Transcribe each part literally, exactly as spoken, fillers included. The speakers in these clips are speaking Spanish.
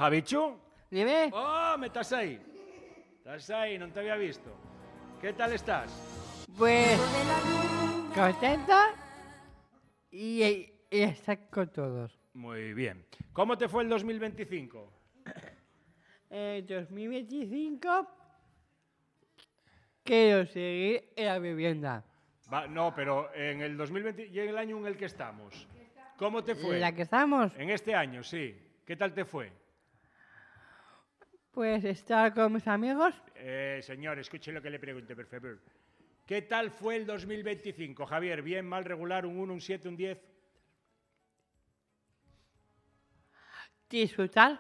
Javichu? Dime. Oh, me estás aí. Estás aí, non te había visto. ¿Qué tal estás? Pues contenta y, y estar con todos. Muy bien. ¿Cómo te fue el dos mil veinticinco? En dos mil veinticinco quiero seguir en la vivienda. Va, no, pero en el dos mil veinte y en el año en el que estamos. ¿Cómo te fue? ¿La que estamos? En este año, sí. ¿Qué tal te fue? Pues estar con mis amigos. Eh, señor, escuche lo que le pregunto, por favor. ¿Qué tal fue el dos mil veinticinco, Javier? ¿Bien, mal, regular, un uno, un siete, un diez? Disfrutar.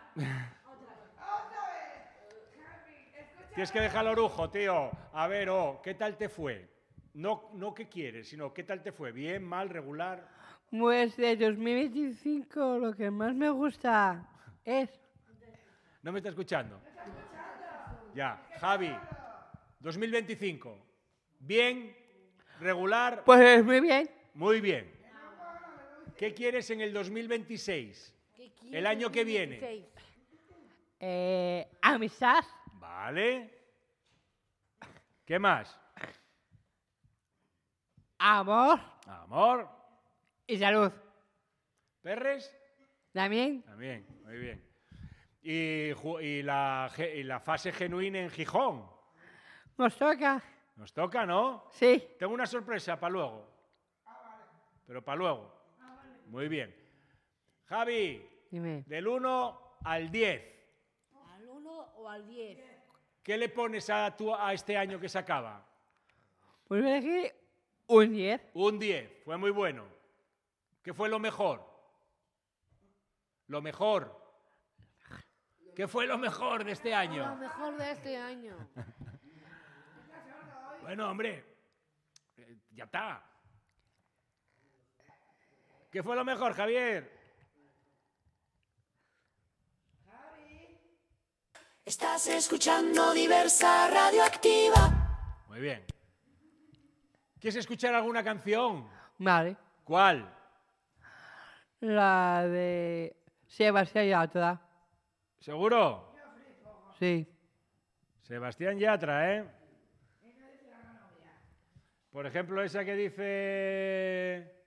Tienes que dejar el orujo, tío. A ver, oh, ¿qué tal te fue? No, no qué quieres, sino ¿qué tal te fue? ¿Bien, mal, regular? Pues de dos mil veinticinco lo que más me gusta es... ¿No me está escuchando? Ya, Javi, dos mil veinticinco. ¿Bien, regular? Pues muy bien. Muy bien. ¿Qué quieres en el dos mil veintiséis? El año que viene. Eh, amistad. Vale. ¿Qué más? Amor Amor. y salud. ¿Perres? También. También, muy bien. Y, ju- y la, ge- y la fase genuina en Gijón. Nos toca. Nos toca, ¿no? Sí. Tengo una sorpresa para luego. Pero para luego. Muy bien. Javi, Dime. del uno al diez. ¿Al uno o al diez? ¿Qué le pones a, tu, a este año que se acaba? Pues voy a elegir un diez. Un diez. Fue muy bueno. ¿Qué fue lo mejor? Lo mejor. ¿Qué fue lo mejor de este Lo año? mejor de este año. Bueno, hombre, eh, ya está. ¿Qué fue lo mejor, Javier? Estás escuchando Diversa Radioactiva. Muy bien. ¿Quieres escuchar alguna canción? Vale. ¿Cuál? La de Sebastián Yatra. ¿Seguro? Sí. Sebastián Yatra, ¿eh? Por ejemplo, esa que dice...